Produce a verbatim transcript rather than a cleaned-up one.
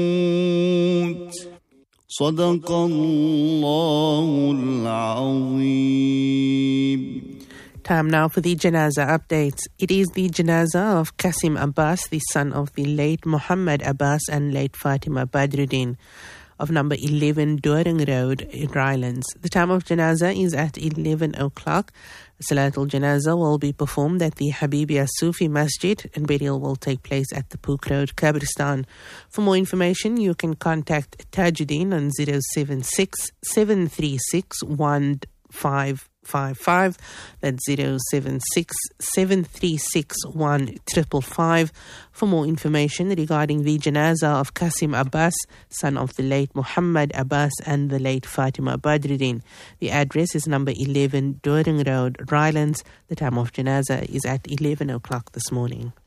صدق الله العظيم. Time now for the Janazah updates. It is the Janazah of Qasim Abbas, the son of the late Muhammad Abbas and late Fatima Badruddin, of number eleven Doring Road, Rylands. The time of Janazah is at eleven o'clock. Salatul Janazah will be performed at the Habibia Sufi Masjid, and burial will take place at the Pook Road, Kabristan. For more information, you can contact Tajuddin on zero seven six, seven three six, one five five five. That's zero seven six, seven three six, one five five five. For more information regarding the Janazah of Qasim Abbas, son of the late Muhammad Abbas and the late Fatima Badruddin. The address is number eleven Doring Road, Rylands. The time of Janazah is at eleven o'clock this morning.